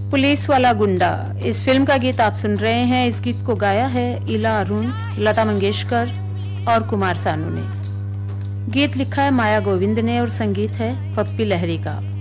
Police वाला गुंडा, इस फिल्म का गीत आप सुन रहे हैं। इस गीत को गाया है इला अरुण, लता मंगेशकर और कुमार सानू ने। गीत लिखा है माया गोविंद ने और संगीत है पप्पी लहरी का।